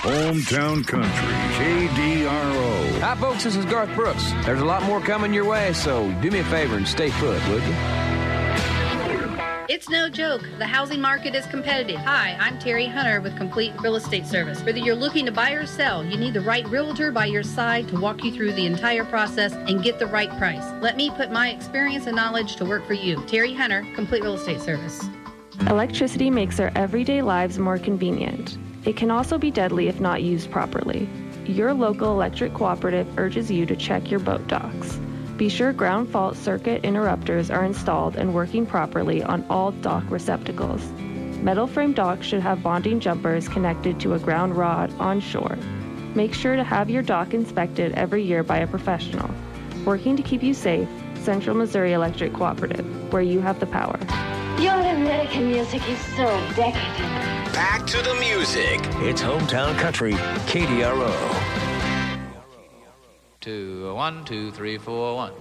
Hometown Country, KDRO. Hi, folks. This is Garth Brooks. There's a lot more coming your way, so do me a favor and stay put, would you? It's no joke. The housing market is competitive. Hi, I'm Terry Hunter with Complete Real Estate Service. Whether you're looking to buy or sell, you need the right realtor by your side to walk you through the entire process and get the right price. Let me put my experience and knowledge to work for you. Terry Hunter, Complete Real Estate Service. Electricity makes our everyday lives more convenient. It can also be deadly if not used properly. Your local electric cooperative urges you to check your boat docks. Be sure ground fault circuit interrupters are installed and working properly on all dock receptacles. Metal frame docks should have bonding jumpers connected to a ground rod on shore. Make sure to have your dock inspected every year by a professional. Working to keep you safe, Central Missouri Electric Cooperative, where you have the power. Your American music is so decadent. Back to the music. It's Hometown Country, KDRO. 2, 1, 2, 3, 4, 1.